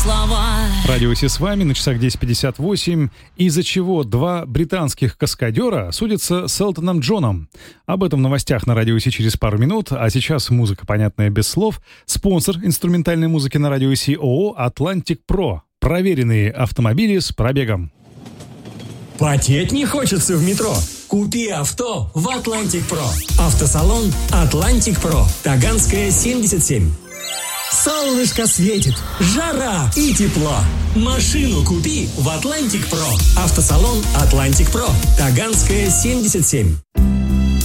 слова. Радио Си с вами, на часах 10:58. Из-за чего два британских каскадера судятся с Элтоном Джоном. Об этом в новостях на Радио Си через пару минут. А сейчас музыка, понятная без слов. Спонсор инструментальной музыки на Радио Си — ООО «Атлантик Про». Проверенные автомобили с пробегом. Потеть не хочется в метро? Купи авто в Атлантик Про. Автосалон Атлантик Про. Таганская, 77. Солнышко светит, жара и тепло. Машину купи в Атлантик Про. Автосалон Атлантик Про. Таганская, 77.